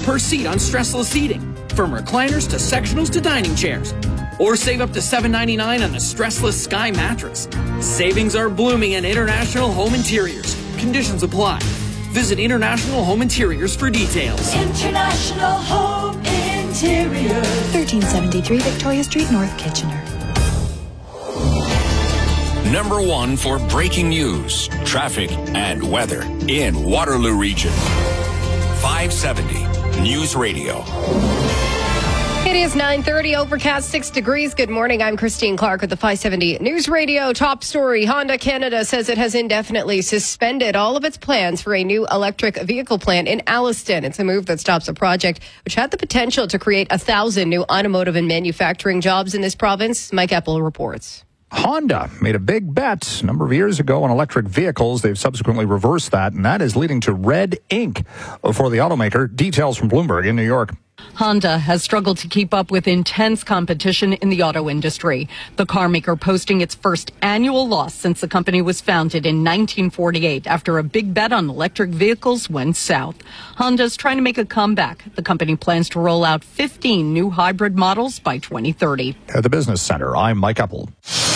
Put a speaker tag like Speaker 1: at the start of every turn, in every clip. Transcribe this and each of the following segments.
Speaker 1: per seat on stressless seating, from recliners to sectionals to dining chairs. Or save up to $7.99 on the stressless Sky mattress. Savings are blooming at International Home Interiors. Conditions apply. Visit International Home Interiors for details.
Speaker 2: International Home Interiors.
Speaker 3: 1373 Victoria Street, North Kitchener.
Speaker 4: Number one for breaking news, traffic, and weather in Waterloo Region. 570 News Radio.
Speaker 5: It is 9:30, overcast 6 degrees. Good morning. I'm Christine Clark with the 570 News Radio. Top story. Honda Canada says it has indefinitely suspended all of its plans for a new electric vehicle plant in Alliston. It's a move that stops a project which had the potential to create 1,000 new automotive and manufacturing jobs in this province. Mike Eppel reports.
Speaker 6: Honda made a big bet a number of years ago on electric vehicles. They've subsequently reversed that, and that is leading to red ink for the automaker. Details from Bloomberg in New York.
Speaker 7: Honda has struggled to keep up with intense competition in the auto industry. The car maker posting its first annual loss since the company was founded in 1948 after a big bet on electric vehicles went south. Honda's trying to make a comeback. The company plans to roll out 15 new hybrid models by 2030.
Speaker 6: At the Business Center, I'm Mike Eppel.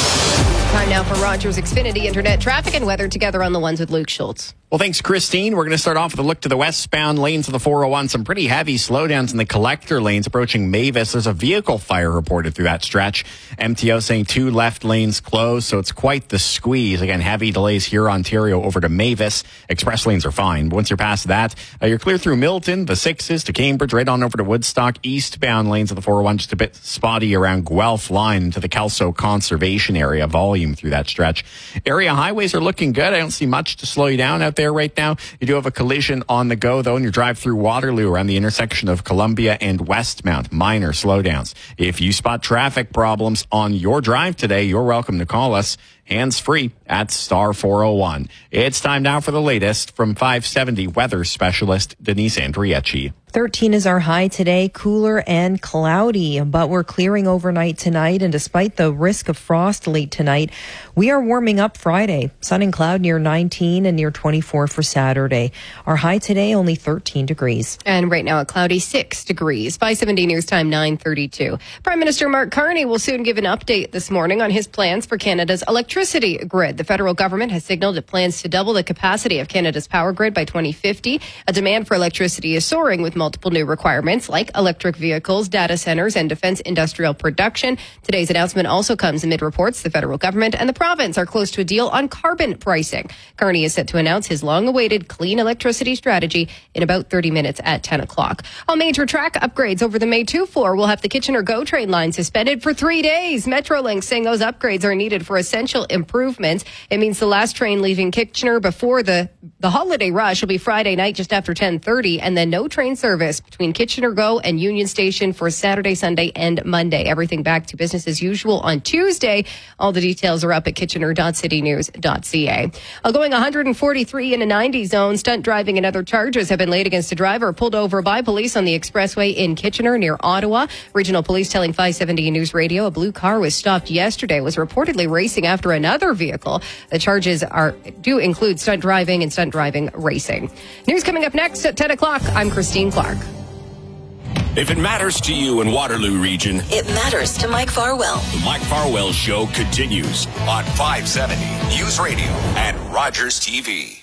Speaker 5: Time now for Rogers Xfinity Internet traffic and weather together on the ones with Luke Schultz.
Speaker 8: Well, thanks, Christine. We're going to start off with a look to the westbound lanes of the 401. Some pretty heavy slowdowns in the collector lanes approaching Mavis. There's a vehicle fire reported through that stretch. MTO saying 2 left lanes closed, so it's quite the squeeze. Again, heavy delays here, Ontario, over to Mavis. Express lanes are fine. But once you're past that, you're clear through Milton, the 6s to Cambridge, right on over to Woodstock. Eastbound lanes of the 401 just a bit spotty around Guelph line to the Kelso Conservation Area. Volume through that stretch. Area highways are looking good. I don't see much to slow you down out there right now. You do have a collision on the go, though, in your drive through Waterloo around the intersection of Columbia and Westmount. Minor slowdowns. If you spot traffic problems on your drive today, you're welcome to call us hands-free at star 401. It's time now for the latest from 570 weather specialist Denise Andriecci.
Speaker 9: 13 is our high today, cooler and cloudy, but we're clearing overnight tonight. And despite the risk of frost late tonight, we are warming up Friday. Sun and cloud near 19 and near 24 for Saturday. Our high today, only 13 degrees.
Speaker 5: And right now a cloudy 6 degrees. 570 News Time 9:32. Prime Minister Mark Carney will soon give an update this morning on his plans for Canada's electricity grid. The federal government has signaled it plans to double the capacity of Canada's power grid by 2050. A demand for electricity is soaring with multiple new requirements like electric vehicles, data centers, and defense industrial production. Today's announcement also comes amid reports the federal government and the province are close to a deal on carbon pricing. Carney is set to announce his long-awaited clean electricity strategy in about 30 minutes at 10 o'clock. All major track upgrades over the May 2 floor will have the Kitchener GO train line suspended for 3 days. Metrolinx saying those upgrades are needed for essential improvements. It means the last train leaving Kitchener before the holiday rush will be Friday night just after 10:30, and then no train service between Kitchener GO and Union Station for Saturday, Sunday, and Monday. Everything back to business as usual on Tuesday. All the details are up at kitchener.citynews.ca. Going 143 in a 90 zone. Stunt driving and other charges have been laid against a driver pulled over by police on the expressway in Kitchener near Ottawa. Regional police telling 570 News Radio a blue car was stopped yesterday, was reportedly racing after another vehicle. The charges do include stunt driving and stunt driving racing. News coming up next at 10 o'clock. I'm Christine Clark.
Speaker 4: If it matters to you in Waterloo Region,
Speaker 2: It matters to Mike Farwell.
Speaker 4: the Mike Farwell Show continues on 570 News Radio and Rogers TV.